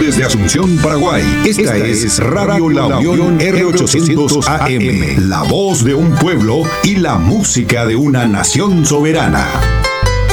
desde Asunción, Paraguay. Esta es Radio La Unión R800 AM, la voz de un pueblo y la música de una nación soberana.